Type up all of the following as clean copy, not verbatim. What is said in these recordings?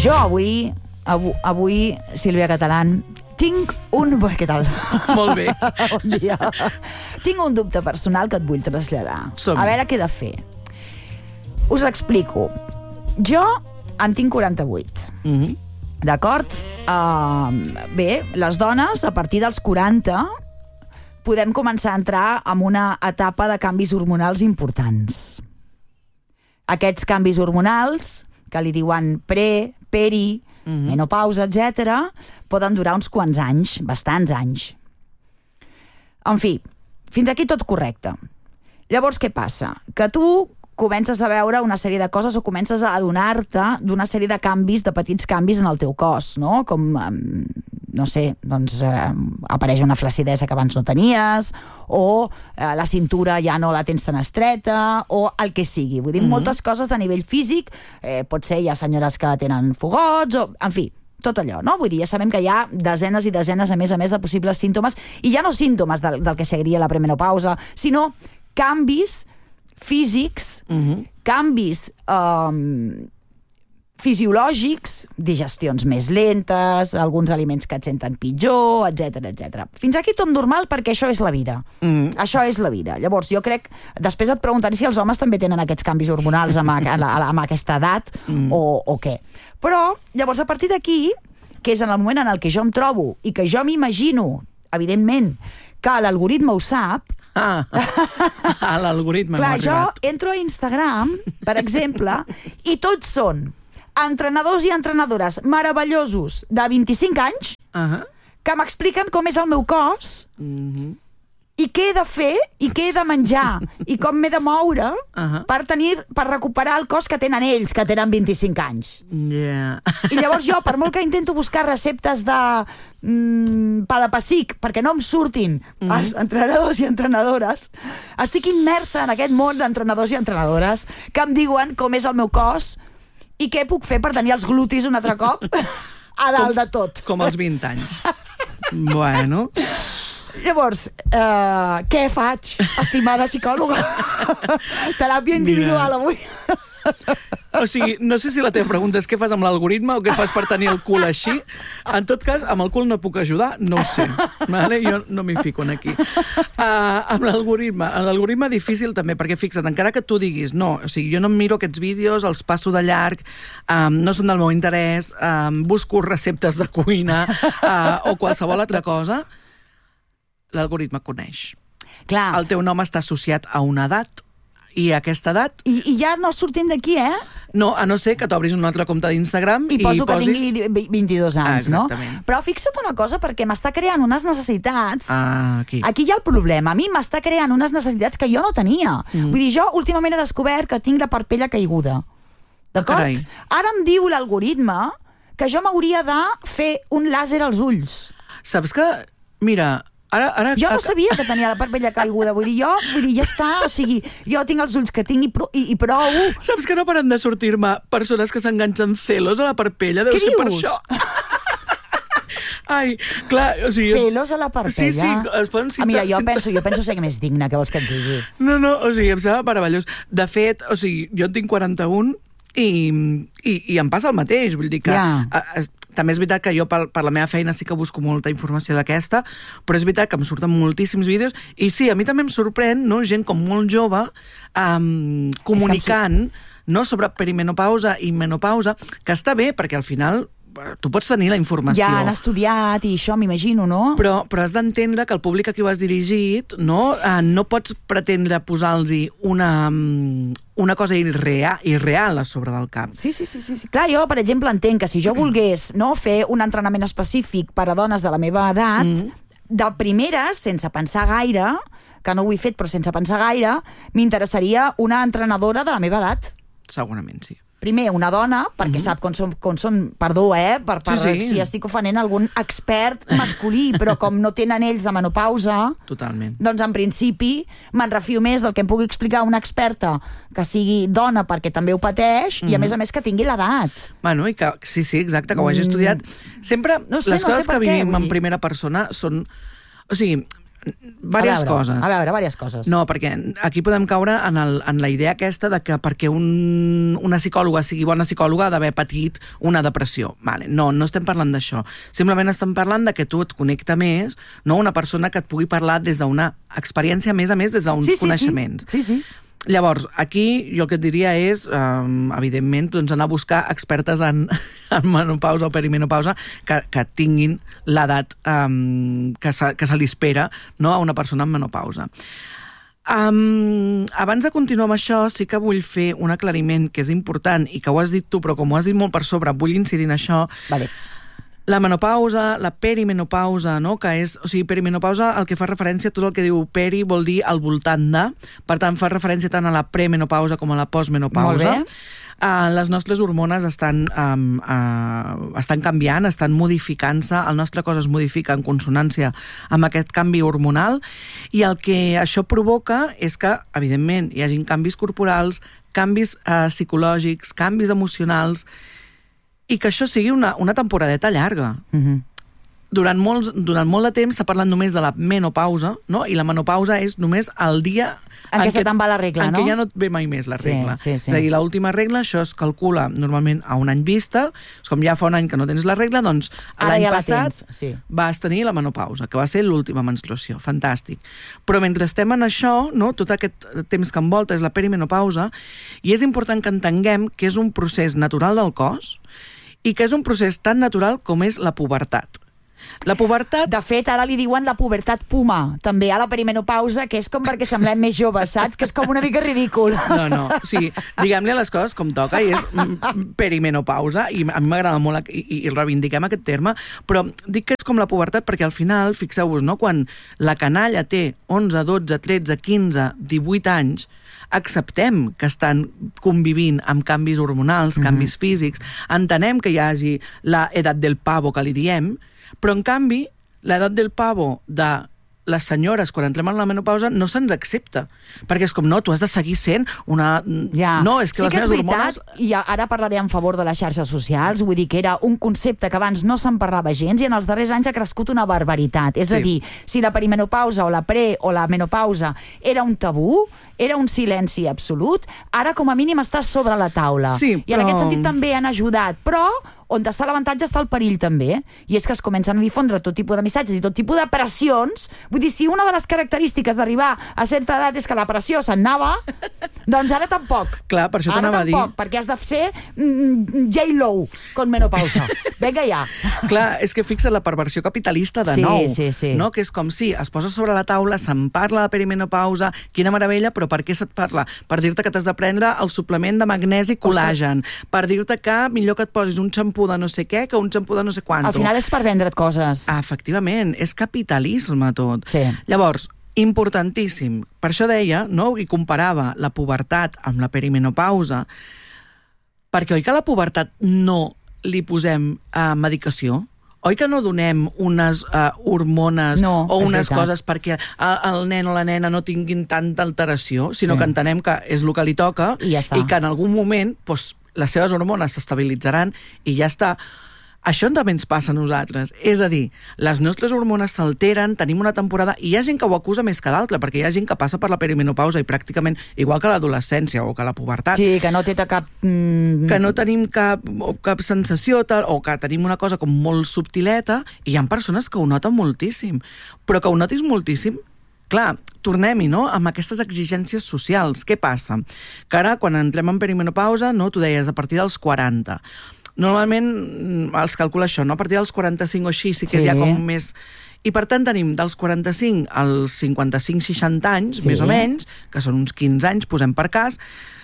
Jo avui, Sílvia Catalán, tinc un... Què tal? Molt bé. Bon dia. Tinc un dubte personal que et vull traslladar. A veure què he de fer. Us explico. Jo en tinc 48. D'acord? Bé, les dones, a partir dels 40, podem començar a entrar en una etapa de canvis hormonals importants. Aquests canvis hormonals, que li diuen peri, menopausa, etc., poden durar uns quants anys, bastants anys. En fi, fins aquí tot correcte. Llavors, què passa? Que tu comences a veure una sèrie de coses o comences a adonar-te d'una sèrie de canvis, de petits canvis en el teu cos, no? Com, no sé, doncs apareix una flaccidesa que abans no tenies, o la cintura ja no la tens tan estreta, o el que sigui. Vull dir, moltes coses a nivell físic, pot ser hi ha senyores que tenen fogots, o, en fi, tot allò, no? Vull dir, ja sabem que hi ha desenes i desenes, a més, de possibles símptomes, i ja no símptomes del que seguiria la premenopausa, sinó canvis físics, canvis fisiològics, digestions més lentes, alguns aliments que et senten pitjor, etc. Fins aquí tot normal, perquè això és la vida. Això és la vida. Llavors, jo crec... Després et preguntaré si els homes també tenen aquests canvis hormonals amb aquesta edat o què. Però, llavors, a partir d'aquí, que és en el moment en el que jo em trobo i que jo m'imagino, evidentment, que l'algoritme ho sap, l'algoritme. Clar, jo entro a Instagram, per exemple, i tots són entrenadors i entrenadores meravellosos de 25 anys que m'expliquen com és el meu cos i què he de fer i què he de menjar i com m'he de moure per recuperar el cos que tenen ells, que tenen 25 anys. I llavors jo, per molt que intento buscar receptes de pa de pessic, perquè no em surtin els entrenadors i entrenadores, estic immersa en aquest món d'entrenadors i entrenadores que em diuen com és el meu cos i què puc fer per tenir els glutis un altre cop a dalt de tot. Com als 20 anys. Bueno... Llavors, què faig, estimada psicòloga? Teràpia individual avui. O sigui, no sé si la teva pregunta és què fas amb l'algoritme o què fas per tenir el cul així. En tot cas, amb el cul no puc ajudar, no ho sé. Vale? Jo no m'hi fico aquí. Amb l'algoritme difícil també, perquè fixa't, encara que tu diguis no, o sigui, jo no em miro aquests vídeos, els passo de llarg, no són del meu interès, busco receptes de cuina o qualsevol altra cosa, l'algoritme coneix. Clar. El teu nom està associat a una edat, i aquesta edat... I ja no sortim d'aquí, No, a no ser que t'obris un altre compte d'Instagram i poso que tingui 22 anys, no? Exactament. Però fixa't una cosa, perquè m'està creant unes necessitats... Aquí hi ha el problema. A mi m'està creant unes necessitats que jo no tenia. Vull dir, jo últimament he descobert que tinc la parpella caiguda. D'acord? Carai. Ara em diu l'algoritme que jo m'hauria de fer un làser als ulls. Saps que, mira... Jo no sabia que tenia la parpella caiguda, vull dir, ja està, o sigui, jo tinc els ulls que tinc i prou. Saps que no paren de sortir-me persones que s'enganxen celos a la parpella? Deu ser per això. Ai, clar, o sigui... Celos a la parpella? Sí, es poden citar... Mira, jo penso ser més digna, que vols que et digui? No, o sigui, em sembla meravellós. De fet, o sigui, jo en tinc 41 i em passa el mateix, vull dir que... També és veritat que jo per la meva feina sí que busco molta informació d'aquesta, però és veritat que em surten moltíssims vídeos i sí, a mi també em sorprèn, no?, gent com molt jove comunicant sobre perimenopausa i menopausa, que està bé, perquè al final tu pots tenir la informació. Ja han estudiat i això, m'imagino, no? Però has d'entendre que el públic a qui ho has dirigit no pots pretendre posar-los una cosa irreal a sobre del cap. Sí. Clar, jo, per exemple, entenc que si jo volgués fer un entrenament específic per a dones de la meva edat, de primeres, sense pensar gaire, que no ho he fet, però sense pensar gaire, m'interessaria una entrenadora de la meva edat. Segurament sí. Primer, una dona, perquè sap com són, perdó, si estic ofenent algun expert masculí, però com no tenen ells de menopausa, totalment. Doncs en principi me'n refio més del que em pugui explicar una experta que sigui dona perquè també ho pateix i a més que tingui l'edat. Bueno, i que sí, exacte, que ho hagi estudiat. Sempre les coses que vivim en primera persona són... O sigui, diverses coses. A veure, diverses coses. No, perquè aquí podem caure en la idea aquesta de que perquè una psicòloga sigui bona psicòloga ha d'haver patit una depressió. Vale, no estem parlant d'això. Simplement estem parlant de que tu et connecta més, no? Una persona que et pugui parlar des d'una experiència, a més, des d'uns coneixements. Sí. Llavors, aquí jo el que et diria és, evidentment, doncs anar a buscar expertes en menopausa o perimenopausa que tinguin l'edat que se li espera, no?, a una persona en menopausa. Abans de continuar amb això, sí que vull fer un aclariment que és important i que ho has dit tu, però com ho has dit molt per sobre, vull incidir en això. Vale. La menopausa, la perimenopausa, no? Que és, o sigui, perimenopausa, el que fa referència a tot el que diu peri vol dir al voltant de, per tant fa referència tant a la premenopausa com a la postmenopausa. Molt bé. Les nostres hormones estan canviant, estan modificant-se, el nostre cos es modifica en consonància amb aquest canvi hormonal i el que això provoca és que, evidentment, hi hagin canvis corporals, canvis psicològics, canvis emocionals, i que això sigui una temporadeta llarga. Durant molt de temps s'ha parlat només de la menopausa, no? I la menopausa és només el dia en què se te'n va la regla, en no? què ja no et ve mai més la regla. Sí. És a dir, l'última regla, això es calcula normalment a un any vista, com ja fa un any que no tens la regla, doncs l'any passat vas tenir la menopausa, que va ser l'última menstruació. Fantàstic. Però mentre estem en això, no, tot aquest temps que envolta és la perimenopausa, i és important que entenguem que és un procés natural del cos i que és un procés tan natural com és la pubertat. La pubertat... De fet, ara li diuen la pubertat puma, també a la perimenopausa, que és com perquè semblem més joves, saps? Que és com una mica ridícul. No, o sigui, diguem-li les coses com toca, i és perimenopausa, i a mi m'agrada molt i reivindiquem aquest terme, però dic que és com la pubertat perquè al final, fixeu-vos, no? Quan la canalla té 11, 12, 13, 15, 18 anys, acceptem que estan convivint amb canvis hormonals, canvis físics, entenem que hi hagi l'edat del pavo que li diem, però en canvi l'edat del pavo de les senyores quan entrem en la menopausa no se'ns accepta, perquè és com, no, tu has de seguir sent una... Ja. No, és que sí les que és meves veritat, hormones... i ara parlaré en favor de les xarxes socials, vull dir que era un concepte que abans no se'n parlava gens i en els darrers anys ha crescut una barbaritat. És a dir, si la perimenopausa o la o la menopausa era un tabú, era un silenci absolut, ara com a mínim està sobre la taula. Sí, I en aquest sentit també han ajudat, però on està l'avantatge està el perill també, i és que es comencen a difondre tot tipus de missatges i tot tipus de pressions. Vull dir, si una de les característiques d'arribar a certa edat és que la pressió se'n anava, doncs ara tampoc. Clar, per això t'anava a dir. Ara tampoc, perquè has de ser J-Lo con menopausa. Vinga ja. Clar, és que fixa la perversió capitalista de nou. Sí. No? Que és com si es posa sobre la taula, se'n parla de perimenopausa, quina meravella, però per què se't parla? Per dir-te que t'has de prendre el suplement de magnesi col·làgen, per dir-te que millor que et posis un xampú de no sé què que un xampú de no sé quanto. Al final és per vendre't coses. Efectivament, és capitalisme tot. Sí. Llavors, importantíssim. Per això deia, no?, i comparava la pubertat amb la perimenopausa, perquè oi que a la pubertat no li posem medicació? Oi que no donem unes hormones o unes coses perquè el nen o la nena no tinguin tanta alteració, sinó que entenem que és el que li toca i que en algun moment doncs, les seves hormones s'estabilitzaran i ja està. Això també ens passa a nosaltres. És a dir, les nostres hormones s'alteren, tenim una temporada, i hi ha gent que ho acusa més que d'altra, perquè hi ha gent que passa per la perimenopausa i pràcticament, igual que l'adolescència o que la pubertat. Sí, que no té cap... Que no tenim cap sensació, o que tenim una cosa com molt subtileta, i hi ha persones que ho noten moltíssim. Però que ho notis moltíssim, clar, tornem-hi, no?, amb aquestes exigències socials. Què passa? Que ara, quan entrem en perimenopausa, no, tu deies, a partir dels 40... Normalment es calcula això, no? A partir dels 45 o així sí que ja com més... I per tant tenim dels 45 als 55-60 anys, més o menys, que són uns 15 anys, posem per cas,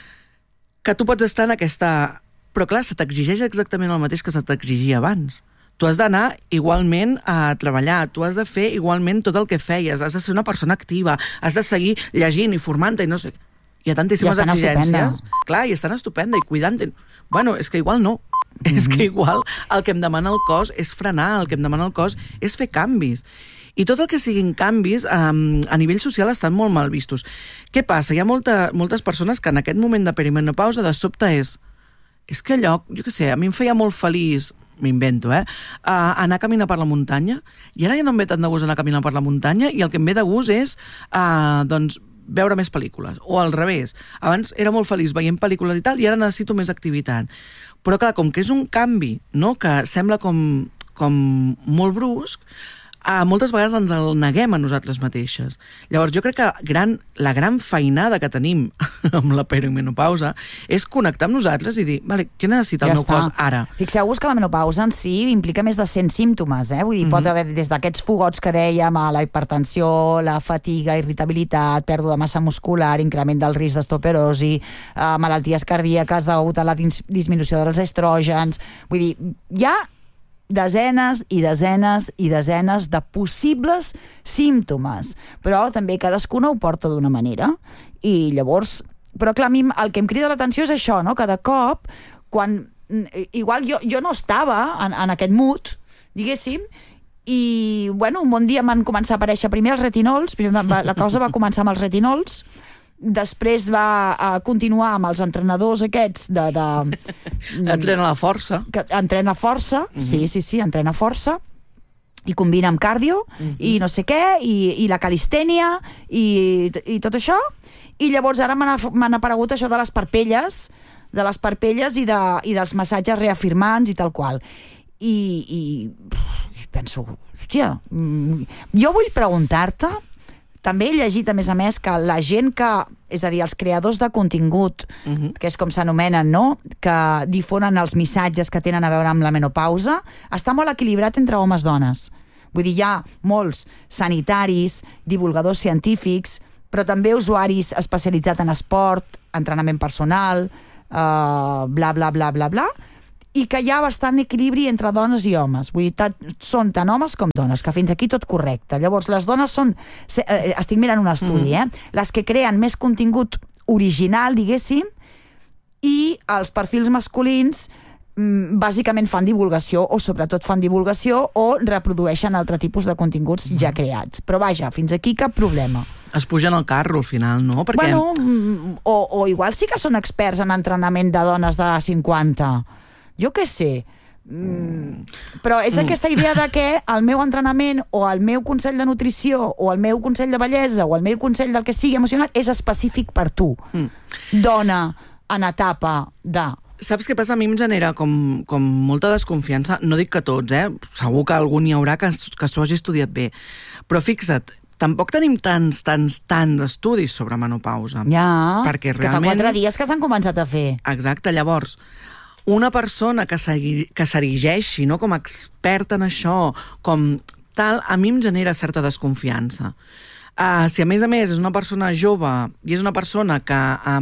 que tu pots estar en aquesta... Però clar, se t'exigeix exactament el mateix que se t'exigia abans. Tu has d'anar igualment a treballar, tu has de fer igualment tot el que feies, has de ser una persona activa, has de seguir llegint i formant-te i no sé... Hi ha tantíssimes exigències. Clar, i estan estupenda i cuidant-te. Bueno, és que igual no. És que igual el que em demana el cos és frenar, el que em demana el cos és fer canvis. I tot el que siguin canvis a nivell social estan molt mal vistos. Què passa? Hi ha moltes persones que en aquest moment de perimenopausa de sobte és que allò, jo què sé, a mi em feia molt feliç m'invento, anar a caminar per la muntanya, i ara ja no em ve tant de gust anar a caminar per la muntanya, i el que em ve de gust és, doncs, veure més pel·lícules, o al revés. Abans era molt feliç veient pel·lícules i tal, i ara necessito més activitat. Però clar, com que és un canvi, no?, que sembla com molt brusc, moltes vegades ens el neguem a nosaltres mateixes. Llavors, jo crec que la gran feinada que tenim amb la perimenopausa és connectar amb nosaltres i dir, vale, què necessita el meu cos ara? Fixeu-vos que la menopausa en si implica més de 100 símptomes, Vull dir, pot haver des d'aquests fogots que dèiem, a la hipertensió, la fatiga, irritabilitat, pèrdua de massa muscular, increment del risc d'osteoporosi, malalties cardíaques degut a la disminució dels estrògens. Vull dir, hi ha desenes i desenes i desenes de possibles símptomes, però també cadascuna ho porta d'una manera, i llavors, però clar, a mi el que em crida l'atenció és això, no?, que de cop, quan igual jo no estava en aquest mood, diguéssim, i bueno, un bon dia m'han començat a aparèixer primer els retinols, la cosa va començar amb els retinols, després va continuar amb els entrenadors aquests Entrena la força. Entrena força, sí, entrena força, i combina amb cardio, i no sé què, i la calistènia, i tot això, i llavors ara m'han aparegut això de les parpelles i dels massatges reafirmants i tal qual. I penso, hòstia, jo vull preguntar-te. També he llegit, a més, que la gent que, és a dir, els creadors de contingut, que és com s'anomenen, no?, que difonen els missatges que tenen a veure amb la menopausa, està molt equilibrat entre homes i dones. Vull dir, hi ha molts sanitaris, divulgadors científics, però també usuaris especialitzats en esport, entrenament personal, bla, bla, bla, bla, bla, i que hi ha bastant equilibri entre dones i homes. Vull dir, són tant homes com dones, que fins aquí tot correcte. Llavors, les dones són... estic mirant un estudi, les que creen més contingut original, diguéssim, i els perfils masculins bàsicament fan divulgació, o sobretot fan divulgació, o reprodueixen altre tipus de continguts ja creats. Però vaja, fins aquí cap problema. Es pugen al carro al final, no? Perquè... Bueno, o igual sí que són experts en entrenament de dones de 50. Jo què sé, però és aquesta idea de que el meu entrenament o el meu consell de nutrició o el meu consell de bellesa o el meu consell del que sigui emocional és específic per tu, dona en etapa de... Saps què passa? A mi em genera com molta desconfiança, no dic que tots, segur que algun hi haurà que s'ho hagi estudiat bé, però fixa't, tampoc tenim tants estudis sobre menopausa. Ja, perquè que fa 4 dies que s'han començat a fer. Exacte, llavors... Una persona que s'erigeixi, no?, com a experta en això, com tal, a mi em genera certa desconfiança. Si a més és una persona jove i és una persona que...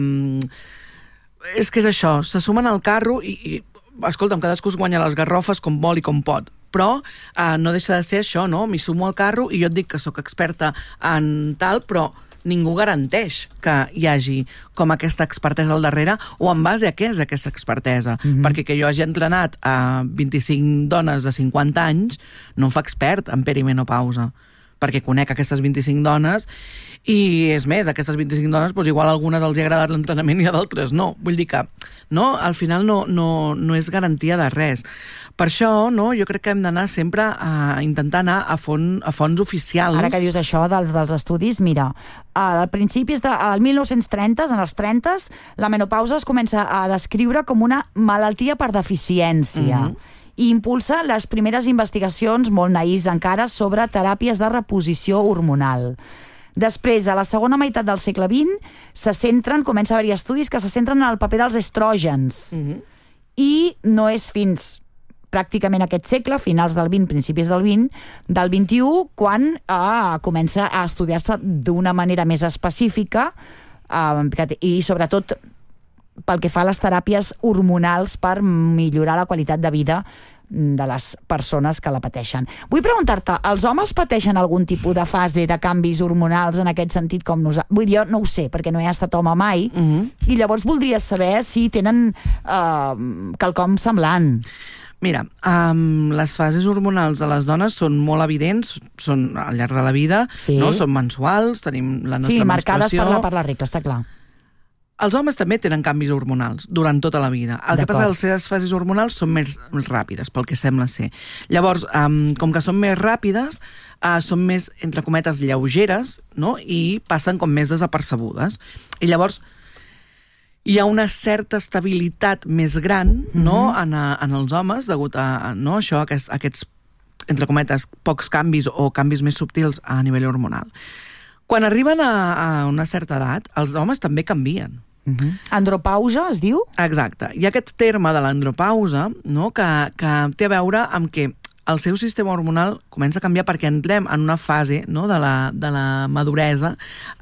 és que és això, se sumen al carro i escolta'm, cadascú es guanya les garrofes com vol i com pot, però no deixa de ser això, no? M'hi sumo al carro i jo et dic que sóc experta en tal, però ningú garanteix que hi hagi com aquesta expertesa al darrere, o en base a què és aquesta expertesa. Perquè que jo hagi entrenat a 25 dones de 50 anys no em fa expert en perimenopausa, perquè conec aquestes 25 dones i, és més, aquestes 25 dones, doncs igual a algunes els ha agradat l'entrenament i a d'altres no. Vull dir que no, al final no és garantia de res. Per això, no, jo crec que hem d'anar sempre a intentar anar a fonts oficials. Ara que dius això dels estudis, mira, al principis del 1930, en els 30s, la menopausa es comença a descriure com una malaltia per deficiència. I impulsa les primeres investigacions, molt naïfs encara, sobre teràpies de reposició hormonal. Després, a la segona meitat del segle XX, comença a haver-hi estudis que se centren en el paper dels estrògens. I no és fins pràcticament aquest segle, finals del 20, principis del 20, del 21, quan comença a estudiar-se d'una manera més específica i sobretot pel que fa a les teràpies hormonals per millorar la qualitat de vida de les persones que la pateixen. Vull preguntar-te, els homes pateixen algun tipus de fase de canvis hormonals en aquest sentit com nosaltres? Vull dir, jo no ho sé, perquè no he estat home mai, i llavors voldria saber si tenen quelcom semblant. Mira, les fases hormonals de les dones són molt evidents, són al llarg de la vida, no? Són mensuals, tenim la nostra menstruació. Sí, marcades per la regla, està clar. Els homes també tenen canvis hormonals durant tota la vida. El que passa és que les seves fases hormonals són més ràpides, pel que sembla ser. Llavors, com que són més ràpides, són més, entre cometes, lleugeres, no? I passen com més desapercebudes. I llavors hi ha una certa estabilitat més gran, no? en els homes, degut a això, aquests, entre cometes, pocs canvis o canvis més subtils a nivell hormonal. Quan arriben a una certa edat, els homes també canvien. Andropausa, es diu? Exacte. Hi ha aquest terme de l'andropausa, no? que té a veure amb que el seu sistema hormonal comença a canviar perquè entrem en una fase, no? de la maduresa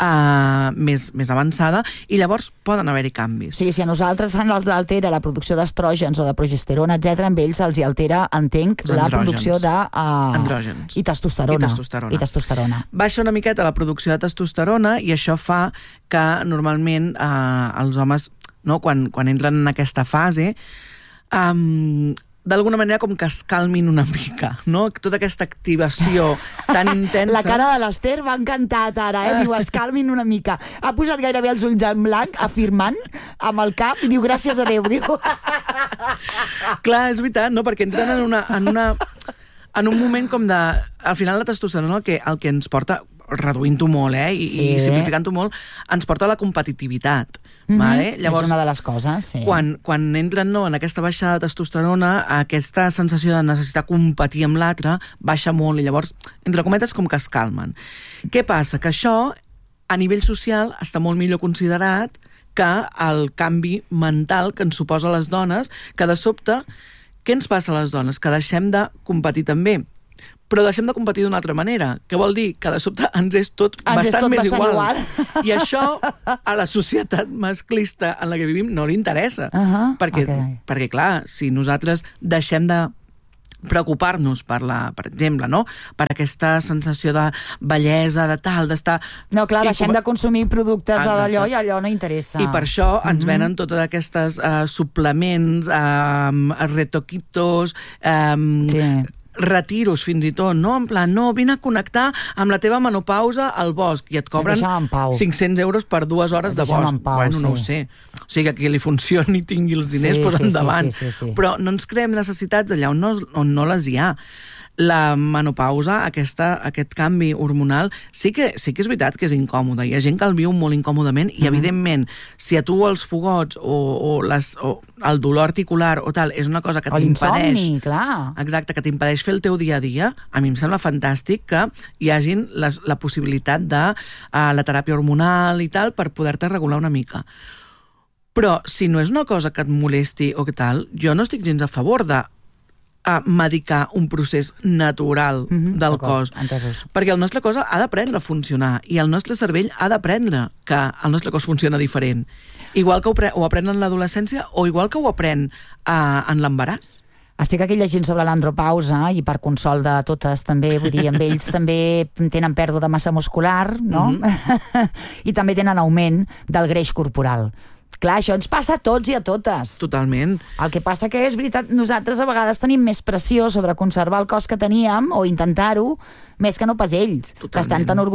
més avançada, i llavors poden haver-hi canvis. Sí, si a nosaltres ens altera la producció d'estrògens o de progesterona, etc., amb ells els hi altera, entenc, la producció d'andrògens i testosterona. I testosterona. Baixa una miqueta la producció de testosterona i això fa que normalment els homes, no? quan entren en aquesta fase, d'alguna manera com que es calmin una mica, no? Tota aquesta activació tan intensa... La cara de l'Ester m'ha encantat ara, diu, es calmin una mica. Ha posat gairebé els ulls en blanc, afirmant, amb el cap, i diu, gràcies a Déu, diu. Clar, és veritat, no? Perquè entren en un moment com de... Al final la testosterona el que ens porta, reduint-ho molt, i simplificant-ho molt, ens porta a la competitivitat. Vale? Llavors, és una de les coses, sí. Quan entren en aquesta baixada de testosterona, aquesta sensació de necessitar competir amb l'altre baixa molt i llavors, entre cometes, com que es calmen. Què passa? Que això, a nivell social, està molt millor considerat que el canvi mental que ens suposa a les dones, que de sobte, què ens passa a les dones? Que deixem de competir també. Però deixem de competir d'una altra manera. Què vol dir? Que de sobte ens és tot bastant més igual. I això a la societat masclista en la que vivim no li interessa. Perquè, clar, si nosaltres deixem de preocupar-nos per exemple, no? Per aquesta sensació de bellesa, de tal, d'estar... No, clar, deixem de consumir productes d'allò i allò no interessa. I per això ens venen totes aquestes suplements, retoquitos, retiros fins i tot, no? En plan, no, vine a connectar amb la teva menopausa al bosc i et cobren 500 euros per 2 hores de bosc. Bueno, no ho sé. O sigui, que qui li funcioni i tingui els diners, doncs endavant. Però no ens creem necessitats allà on no les hi ha. La menopausa, aquest canvi hormonal, sí que és veritat que és incòmode. Hi ha gent que el viu molt incòmodament i, evidentment, si a tu els fogots o el dolor articular o tal és una cosa que t'impedeix... O l'insomni, clar. Exacte, que t'impedeix fer el teu dia a dia, a mi em sembla fantàstic que hi hagin la possibilitat de la teràpia hormonal i tal per poder-te regular una mica. Però si no és una cosa que et molesti o que tal, jo no estic gens a favor de medicar un procés natural del cos. Entesos. Perquè el nostre cos ha d'aprendre a funcionar i el nostre cervell ha d'aprendre que el nostre cos funciona diferent. Igual que ho aprèn en l'adolescència o igual que ho aprèn en l'embaràs. Estic aquí llegint sobre l'andropausa i per consol de totes també, vull dir, amb ells també tenen pèrdua de massa muscular, no? I també tenen augment del greix corporal. Clar, això ens passa a tots i a totes. Totalment. El que passa que és veritat, nosaltres a vegades tenim més pressió sobre conservar el cos que teníem o intentar-ho, més que no pas ells. Totalment. Que estan tan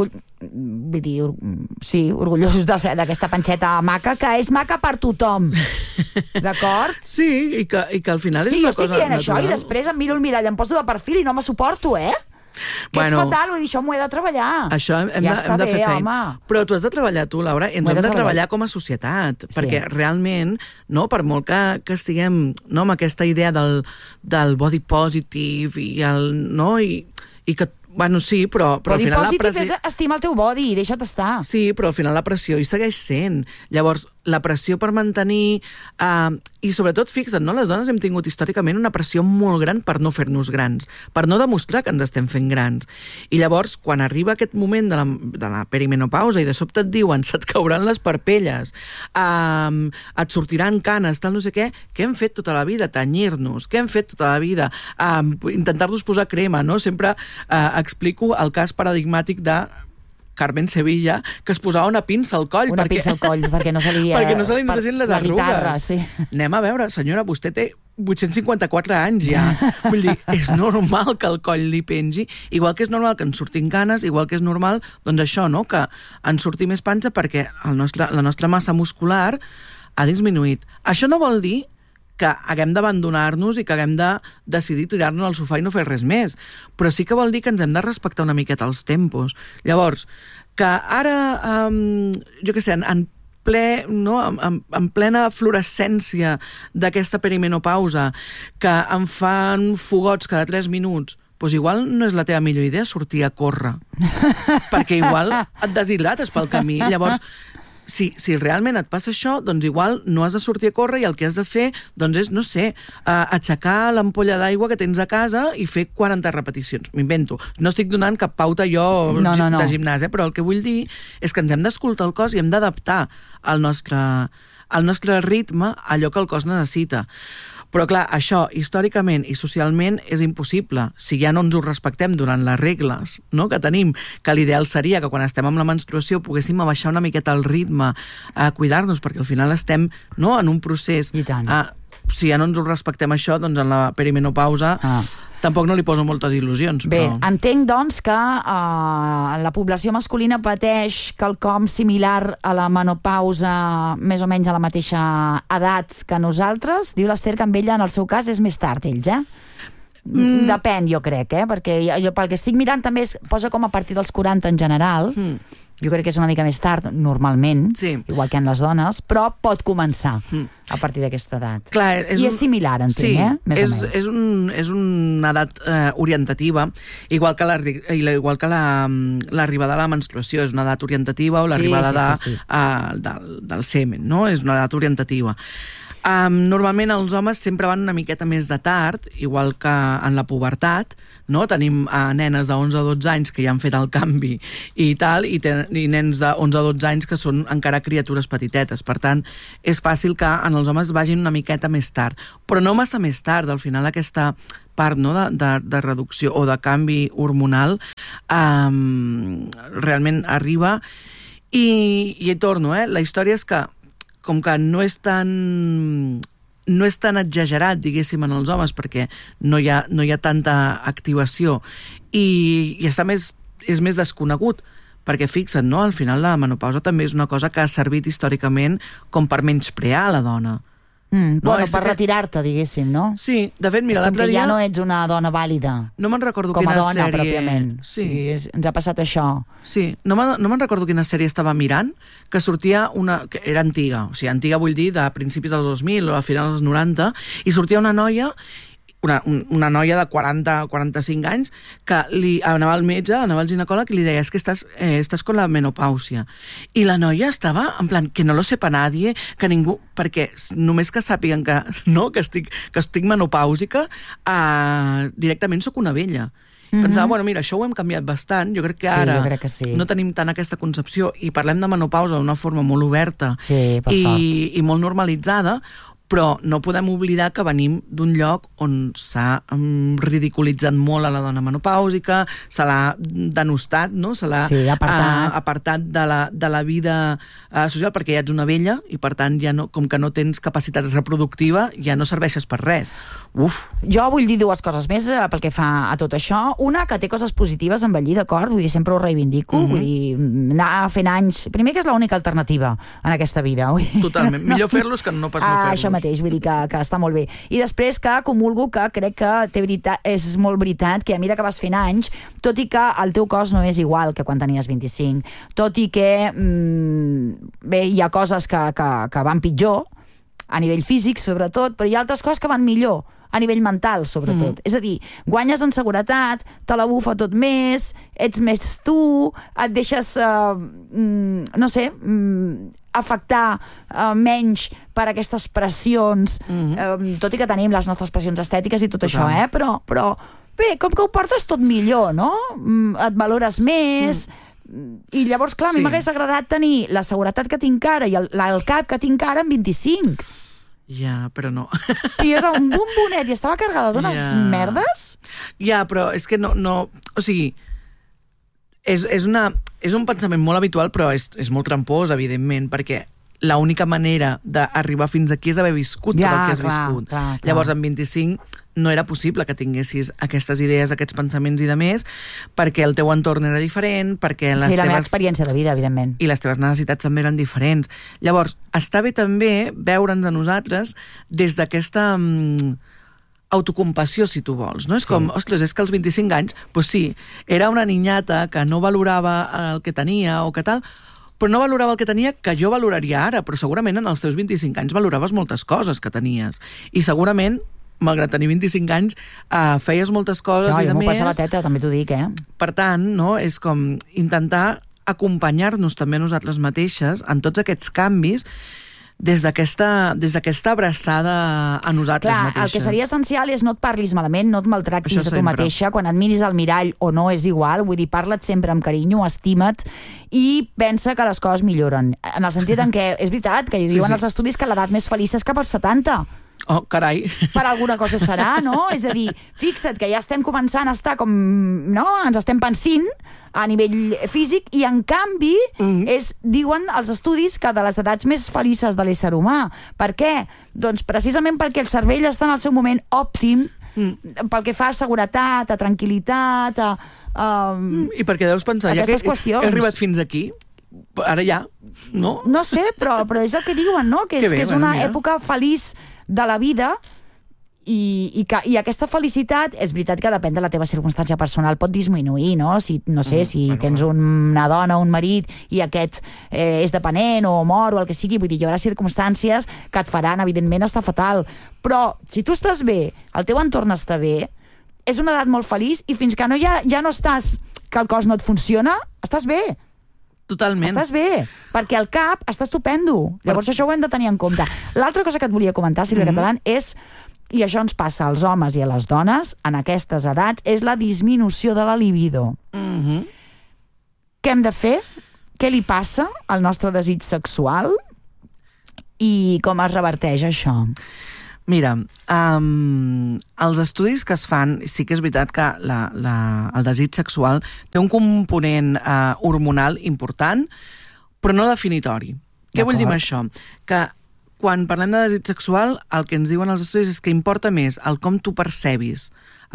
orgullosos d'aquesta panxeta maca, que és maca per tothom. D'acord? Sí, i que al final és una cosa natural. Sí, jo estic dient això i després em miro el mirall, em poso de perfil i no me suporto, Que és fatal, vull dir, això m'ho he de treballar. Això hem de fer feina. Però tu has de treballar tu, Laura, i ens hem de treballar com a societat, perquè realment, no, per molt que estiguem amb aquesta idea del body positive i que bueno, sí, però al final la pressió... Body positive és estimar el teu body, deixa't estar. Sí, però al final la pressió hi segueix sent. Llavors, la pressió per mantenir... I sobretot, fixa't, no? Les dones hem tingut històricament una pressió molt gran per no fer-nos grans, per no demostrar que ens estem fent grans. I llavors, quan arriba aquest moment de la perimenopausa i de sobte et diuen se't cauran les parpelles, et sortiran canes, tal no sé què hem fet tota la vida? Tenyir-nos. Què hem fet tota la vida? Intentar-nos posar crema, no? Sempre explico el cas paradigmàtic de Carmen Sevilla, que es posava una pinça al coll. Pinça al coll, perquè no se li notessin les arrugues. Guitarra, sí. Anem a veure, senyora, vostè té 854 anys ja. Vull dir, és normal que el coll li pengi, igual que és normal que ens surtin canes, igual que és normal, doncs això, no?, que ens surti més panxa perquè la nostra massa muscular ha disminuït. Això no vol dir que haguem d'abandonar-nos i que haguem de decidir tirar-nos al sofà i no fer res més. Però sí que vol dir que ens hem de respectar una miqueta els tempos. Llavors, que ara, jo què sé, en plena fluorescència d'aquesta perimenopausa, que em fan fogots cada 3 minuts, doncs igual no és la teva millor idea sortir a córrer. Perquè igual et deshidrates pel camí. Llavors, si realment et passa això, doncs igual no has de sortir a córrer i el que has de fer doncs és, no sé, aixecar l'ampolla d'aigua que tens a casa i fer 40 repeticions. M'invento. No estic donant cap pauta jo de gimnàs, però el que vull dir és que ens hem d'escoltar el cos i hem d'adaptar el nostre ritme a allò que el cos necessita. Però clar, això històricament i socialment és impossible. Si ja no ens ho respectem durant les regles, no?, que tenim, que l'ideal seria que quan estem amb la menstruació poguéssim abaixar una miqueta el ritme, a cuidar-nos, perquè al final estem, no?, en un procés. I tant. Si ja no ens ho respectem això, doncs en la perimenopausa tampoc no li poso moltes il·lusions. Bé, entenc, doncs, que la població masculina pateix quelcom similar a la menopausa més o menys a la mateixa edat que nosaltres. Diu l'Ester que amb ella, en el seu cas, és més tard, ells, Depèn, jo crec, perquè jo pel que estic mirant també posa com a partir dels 40 en general. Jo crec que és una mica més tard, normalment, igual que en les dones, però pot començar a partir d'aquesta edat. Clar, I és similar, entenc, més o menys. És una edat orientativa, igual que l'arribada de la menstruació és una edat orientativa, o l'arribada del semen, no? És una edat orientativa. Normalment els homes sempre van una miqueta més de tard, igual que en la pubertat, no? Tenim nenes de 11 a 12 anys que ja han fet el canvi i tal, i nens de 11 a 12 anys que són encara criatures petitetes. Per tant, és fàcil que en els homes vagin una miqueta més tard, però no massa més tard. Al final aquesta part, no?, de reducció o de canvi hormonal realment arriba i hi torno, la història és que com que no és tan exagerat, diguéssim, en els homes, perquè no hi ha tanta activació i és més desconegut, perquè fixa't, no?, al final la menopausa també és una cosa que ha servit històricament com per menysprear la dona. Per retirar-te, diguéssim, no? Sí, de fet, mira, l'altre dia... És com que ja no ets una dona vàlida. No me'n recordo quina sèrie... Com a dona, pròpiament. Sí, ens ha passat això. Sí, no me'n recordo quina sèrie estava mirant, que sortia una... que era antiga, o sigui, antiga vull dir de principis dels 2000 o a finals dels 90, i sortia una noia... Una noia de 40-45 anys que anava al metge, anava al ginecòleg i li deia, és que estàs con la menopàusia. I la noia estava en plan, que no lo sepa nadie, que ningú... Perquè només que sàpiguen que estic menopàusica, directament sóc una vella. Pensava, bueno, mira, això ho hem canviat bastant. Jo crec que ara no tenim tant aquesta concepció i parlem de menopausa d'una forma molt oberta i molt normalitzada, però no podem oblidar que venim d'un lloc on s'ha ridiculitzat molt a la dona menopàusica, se l'ha denostat, no? Se l'ha apartat de la vida social, perquè ja ets una vella i, per tant, ja no, com que no tens capacitat reproductiva, ja no serveixes per res. Jo vull dir dues coses més pel que fa a tot això. Una, que té coses positives envellir, d'acord? Vull dir, sempre ho reivindico. Vull dir, anar fent anys... Primer, que és l'única alternativa en aquesta vida. Totalment. Millor fer-los que no pas no fer-los. Això mateix, vull dir que està molt bé. I després que comulgo que crec que és molt veritat que a mesura que vas fent anys, tot i que el teu cos no és igual que quan tenies 25, tot i que bé, hi ha coses que van pitjor, a nivell físic sobretot, però hi ha altres coses que van millor, a nivell mental, sobretot. És a dir, guanyes en seguretat, te la bufa tot més, ets més tu, et deixes, no sé, afectar menys per aquestes pressions, tot i que tenim les nostres pressions estètiques i tot això, però bé, com que ho portes tot millor, no? Et valores més... I llavors, clar, a mi m'hagués agradat tenir la seguretat que tinc ara i el cap que tinc ara amb 25. Ja, però no. I era un bombonet i estava carregada d'unes merdes. Ja, però és que no... O sigui, és un pensament molt habitual, però és molt trampós, evidentment, perquè l'única manera d'arribar fins aquí és haver viscut tot el que has viscut. Clar. Llavors, amb 25 no era possible que tinguessis aquestes idees, aquests pensaments i de més, perquè el teu entorn era diferent, perquè la meva experiència de vida, evidentment. I les teves necessitats també eren diferents. Llavors, està bé també veure'ns a nosaltres des d'aquesta autocompassió, si tu vols, no? És com, ostres, és que als 25 anys, doncs sí, era una niñata que no valorava el que tenia o que tal, però no valorava el que tenia que jo valoraria ara, però segurament en els teus 25 anys valoraves moltes coses que tenies. I segurament, malgrat tenir 25 anys, feies moltes coses i de més... Jo m'ho passava teta, també t'ho dic, Per tant, no, és com intentar acompanyar-nos també nosaltres mateixes en tots aquests canvis des d'aquesta abraçada a nosaltres mateixes. El que seria essencial és no et parlis malament, no et maltractis a tu mateixa, quan et miris al mirall o no és igual, vull dir, parla't sempre amb carinyo, estima't i pensa que les coses milloren. En el sentit en què, és veritat, que diuen els estudis que l'edat més feliç és cap als 70. Oh, carai. Per alguna cosa serà, no? És a dir, fixa't que ja estem començant a estar com, no? Ens estem pensint a nivell físic i, en canvi, diuen els estudis que de les edats més felices de l'ésser humà. Per què? Doncs precisament perquè el cervell està en el seu moment òptim pel que fa a seguretat, a tranquil·litat, I perquè deus pensar, ja que he arribat fins aquí, ara ja, no? No sé, però és el que diuen, no? Que és una època feliç de la vida i aquesta felicitat, és veritat que depèn de la teva circumstància personal, pot disminuir, no? Si tens una dona o un marit i aquest és dependent o mor o el que sigui, vull dir, hi haurà circumstàncies que et faran, evidentment, estar fatal. Però si tu estàs bé, el teu entorn està bé, és una edat molt feliç i fins que ja no estàs, que el cos no et funciona, estàs bé. Totalment. Estàs bé, perquè el cap està estupendo. Llavors això ho hem de tenir en compte. L'altra cosa que et volia comentar, Sílvia Catalán, és, i això ens passa als homes i a les dones, en aquestes edats, és la disminució de la libido. Què hem de fer? Què li passa al nostre desig sexual? I com es reverteix això? Mira, els estudis que es fan, sí que és veritat que el desig sexual té un component hormonal important, però no definitori. Què vull dir amb això? Que quan parlem de desig sexual, el que ens diuen els estudis és que importa més el com tu percebis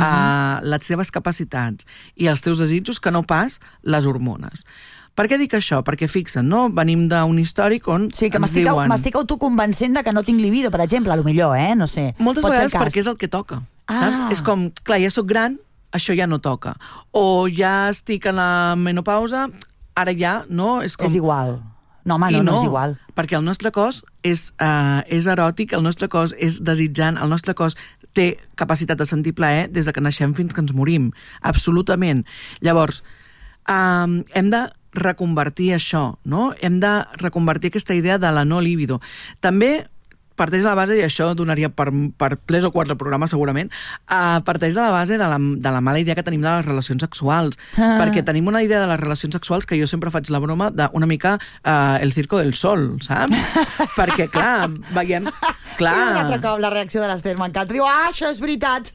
les teves capacitats i els teus desitjos que no pas les hormones. Per què dic això? Perquè fixa't, no? Venim d'un històric on sí, que m'estic autoconvencent de que no tinc libido, per exemple, a lo millor, no sé. Moltes vegades perquè és el que toca, saps? És com, clar, ja sóc gran, això ja no toca. O ja estic en la menopausa, ara ja, no? És igual. No, home, no és igual. Perquè el nostre cos és eròtic, el nostre cos és desitjant, el nostre cos té capacitat de sentir plaer des de que naixem fins que ens morim. Absolutament. Llavors, hem de reconvertir això, no? Hem de reconvertir aquesta idea de la no libido. També parteix de la base, i això donaria per 3 o 4 programes segurament, parteix de la base de la mala idea que tenim de les relacions sexuals, perquè tenim una idea de les relacions sexuals que jo sempre faig la broma d'una mica el circo del sol, saps? Perquè, clar, veiem... I un altre cop la reacció de l'Ester m'encanta. Diu, això és veritat!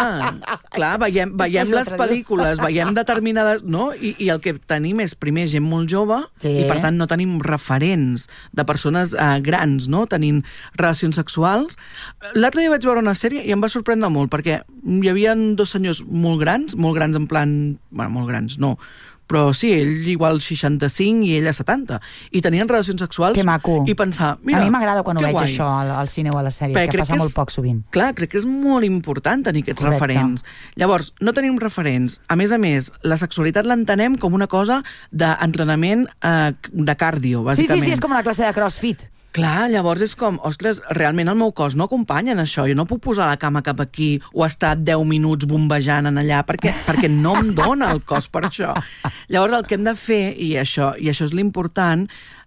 Clar, veiem les pel·lícules, veiem determinades... no? I el que tenim és, primer, gent molt jove, i per tant no tenim referents de persones grans, no? Tenint relacions sexuals. L'altre dia vaig veure una sèrie i em va sorprendre molt, perquè hi havia 2 senyors molt grans en plan... Bueno, molt grans, no... Però sí, ell igual 65 i ella 70. I tenien relacions sexuals. Que maco. I pensar, mira, a mi m'agrada quan ho veig això al cine o a la sèrie, que passa molt poc sovint. Clar, crec que és molt important tenir aquests referents. Llavors, no tenim referents. A més, la sexualitat l'entenem com una cosa d'entrenament de cardio, bàsicament. Sí, és com una classe de crossfit. Clar, llavors és com, ostres, realment el meu cos no acompanya en això, jo no puc posar la cama cap aquí o estar 10 minuts bombejant en allà, perquè no em dona el cos per això. Llavors el que hem de fer, i això és l'important,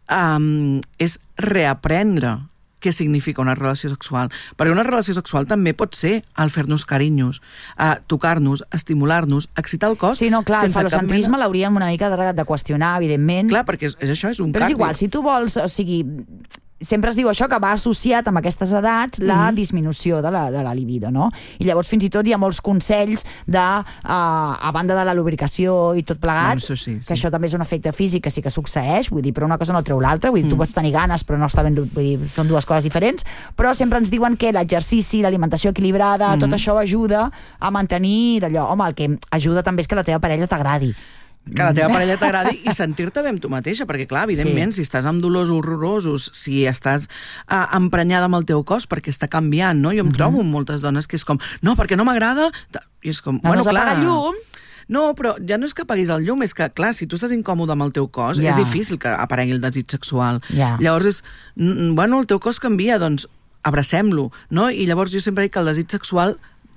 és reaprendre què significa una relació sexual. Perquè una relació sexual també pot ser el fer-nos carinyos, tocar-nos, estimular-nos, excitar el cos... Sí, no, clar, el falocentrisme l'hauríem una mica de qüestionar, evidentment. Clar, perquè és això, és un cardio. Però és igual, si tu vols, o sigui... sempre es diu això, que va associat amb aquestes edats la disminució de la libido, no? I llavors fins i tot hi ha molts consells a banda de la lubricació i tot plegat, que això també és un efecte físic que sí que succeeix, vull dir, però una cosa no treu l'altra, vull dir, tu pots tenir ganes però no està ben, vull dir, són dues coses diferents, però sempre ens diuen que l'exercici, l'alimentació equilibrada, tot això ajuda a mantenir d'allò. Home, el que ajuda també és que la teva parella t'agradi. Que la teva parella t'agradi i sentir-te bé amb tu mateixa, perquè clar, evidentment, si estàs amb dolors horrorosos, si estàs emprenyada amb el teu cos, perquè està canviant, no? Jo em trobo amb moltes dones que és com, no, perquè no m'agrada, i és com, bueno, clar... el llum. No, però ja no és que apaguis el llum, és que, clar, si tu estàs incòmode amb el teu cos, és difícil que aparegui el desig sexual. Llavors és, bueno, el teu cos canvia, doncs abracem-lo, no? I llavors jo sempre dic que el desig sexual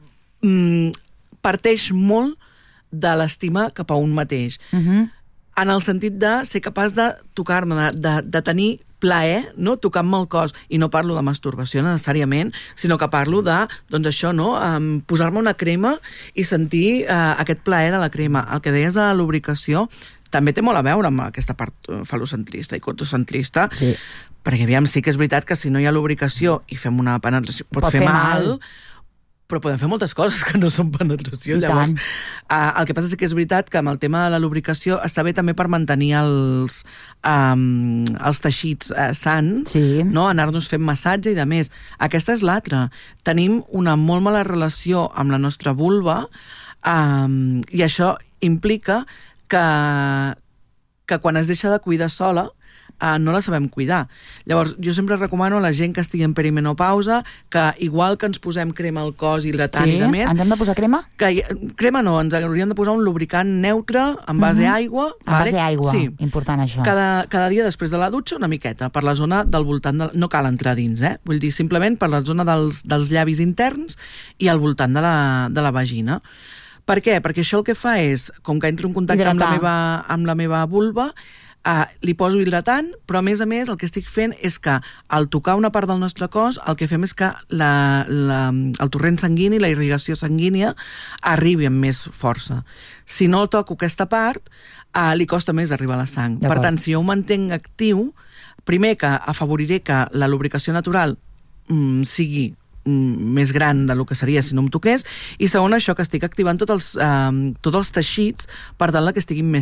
parteix molt de l'estima cap a un mateix. En el sentit de ser capaç de tocar-me, de tenir plaer, no? Tocant-me el cos. I no parlo de masturbació necessàriament, sinó que parlo de, doncs això, no? Posar-me una crema i sentir aquest plaer de la crema. El que deies de la lubricació també té molt a veure amb aquesta part falocentrista i cotocentrista, perquè aviam, sí que és veritat que si no hi ha lubricació i fem una penetració pot fer mal, però podem fer moltes coses que no són penetració. Llavors, el que passa és que és veritat que amb el tema de la lubricació està bé també per mantenir els teixits sans, no? Anar-nos fent massatge i de més. Aquesta és l'altra. Tenim una molt mala relació amb la nostra vulva i això implica que quan es deixa de cuidar sola no la sabem cuidar. Llavors, jo sempre recomano a la gent que estigui en perimenopausa que, igual que ens posem crema al cos, hidratant i de més... Ens hem de posar crema? Crema no, ens hauríem de posar un lubricant neutre en base a aigua. En base a aigua, important això. Cada dia després de la dutxa una miqueta, per la zona del voltant... No cal entrar dins, vull dir, simplement per la zona dels llavis interns i al voltant de la vagina. Per què? Perquè això el que fa és, com que entro en contacte amb la meva vulva, li poso hidratant, però a més el que estic fent és que al tocar una part del nostre cos el que fem és que el torrent sanguini, la irrigació sanguínia arribi amb més força. Si no toco aquesta part, li costa més arribar a la sang. Per tant, si jo ho mantenc actiu, primer que afavoriré que la lubricació natural sigui més gran del que seria si no em toqués, i segon això, que estic activant tots els teixits per tal que estiguin més